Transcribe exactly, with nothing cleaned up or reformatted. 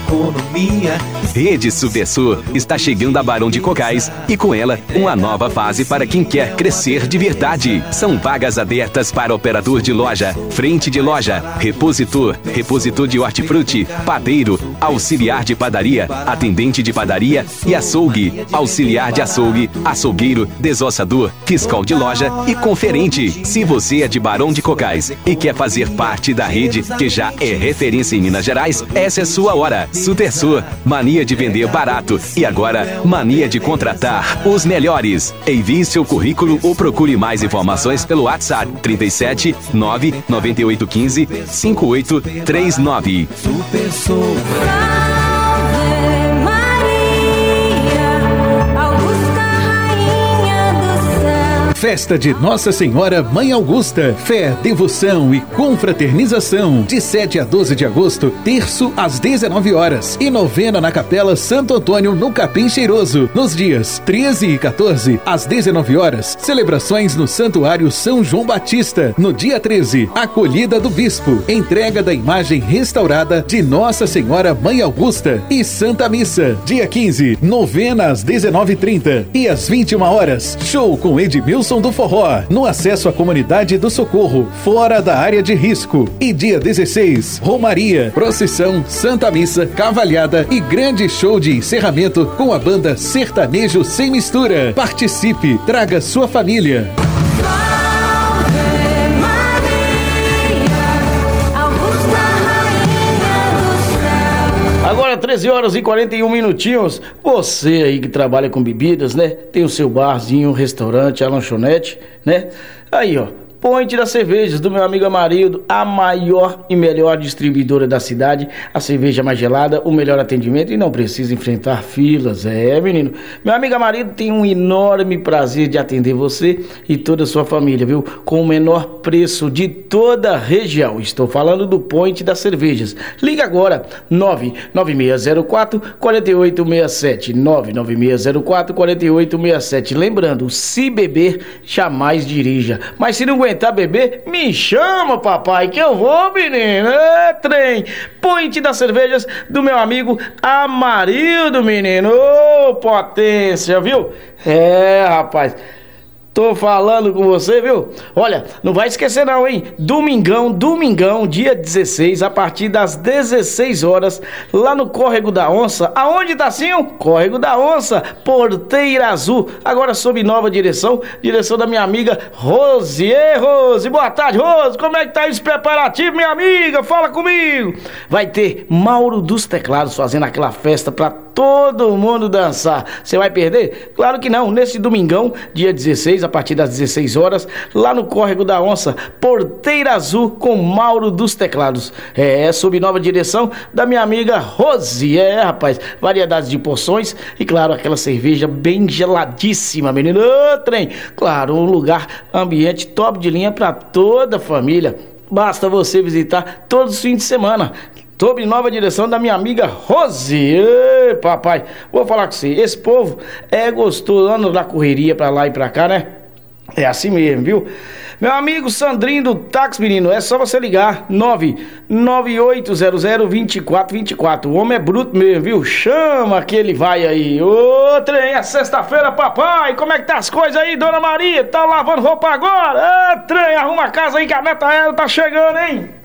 economia. Rede Supersul está chegando a Barão de Cocais e com ela uma nova fase para quem quer crescer de verdade. São vagas abertas para operador de loja, frente de loja, repositor, repositor de hortifruti, padeiro, auxiliar de padaria, atendente de padaria e açougue, auxiliar de açougue, açougueiro, desossador, fiscal de loja e conferente. Se você é de Barão de Cocais e quer fazer parte da rede que já é referência em Minas Gerais, essa é sua hora. Supersul, mania de vender barato e agora mania de contratar os melhores. Envie seu currículo ou procure mais informações pelo WhatsApp trinta e sete, nove nove oito um cinco, cinco oito três nove. Supersul. Festa de Nossa Senhora Mãe Augusta, fé, devoção e confraternização, de sete a doze de agosto, terço às dezenove horas e novena na Capela Santo Antônio no Capim Cheiroso, nos dias treze e quatorze às dezenove horas, celebrações no Santuário São João Batista, no dia treze, acolhida do Bispo, entrega da imagem restaurada de Nossa Senhora Mãe Augusta e Santa Missa, dia quinze, novena às dezenove e trinta e às vinte e uma horas, show com Edmilson do Forró, no acesso à comunidade do Socorro, fora da área de risco. E dia dezesseis, Romaria, procissão, Santa Missa, cavalhada e grande show de encerramento com a banda Sertanejo Sem Mistura. Participe, traga sua família. Agora treze horas e quarenta e um minutinhos. Você aí que trabalha com bebidas, né? Tem o seu barzinho, restaurante, a lanchonete, né? Aí, ó, Point das Cervejas, do meu amigo Amarildo, a maior e melhor distribuidora da cidade, a cerveja mais gelada, o melhor atendimento e não precisa enfrentar filas. É, menino, meu amigo Amarildo tem um enorme prazer de atender você e toda a sua família, viu? Com o menor preço de toda a região. Estou falando do Point das Cervejas. Liga agora, nove nove seis zero quatro, quatro oito seis sete, nove nove seis zero quatro, quatro oito seis sete. Lembrando, se beber, jamais dirija. Mas se não aguentar beber, me chama, papai, que eu vou, menino. É, trem. Point das Cervejas, do meu amigo Amarildo, menino. Ô, potência, viu? É, rapaz. Tô falando com você, viu? Olha, não vai esquecer não, hein? Domingão, domingão, dia dezesseis, a partir das dezesseis horas, lá no Córrego da Onça. Aonde, Tacinho? Córrego da Onça, Porteira Azul. Agora sob nova direção, direção da minha amiga Rose. Ei, Rose, boa tarde, Rose. Como é que tá esse preparativo, minha amiga? Fala comigo. Vai ter Mauro dos Teclados fazendo aquela festa pra todo mundo dançar. Você vai perder? Claro que não. Nesse domingão, dia dezesseis, a partir das dezesseis horas, lá no Córrego da Onça, Porteira Azul com Mauro dos Teclados. É, sob nova direção da minha amiga Rose. É, rapaz, variedades de porções e, claro, aquela cerveja bem geladíssima, menino. Ô, trem. Claro, um lugar, ambiente top de linha para toda a família. Basta você visitar todos os fins de semana. Sob nova direção da minha amiga Rose. Ei, papai, vou falar com você. Esse povo é gostoso, anda na correria pra lá e pra cá, né? É assim mesmo, viu? Meu amigo Sandrinho do Táxi, menino, é só você ligar nove nove oito zero zero, dois quatro dois quatro. O homem é bruto mesmo, viu? Chama que ele vai aí. Ô, trem, é sexta-feira, papai. Como é que tá as coisas aí, dona Maria? Tá lavando roupa agora? Ô, trem, arruma a casa aí que a neta ela tá chegando, hein?